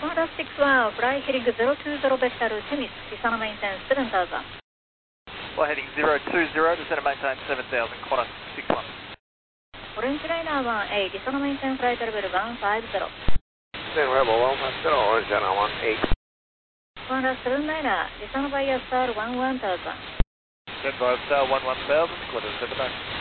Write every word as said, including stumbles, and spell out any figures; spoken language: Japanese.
ワンダーシックスはフライヘリングゼロツーゼロベクタルテミス、リサナメインテンセブンタウザン。 Fly heading zero two zero, descend and maintain seven thousand, Qantas six one. オレンジライナーワンエイ、リサナメインテンフライトレベルワンファイブゼロ。 Then Rebel one five zero, Orange Liner one eight. ワンダーセブンナイナー、リサナバイアスタールワンワンタウザン。 Stand by star one one thousand, Qantas seven nine.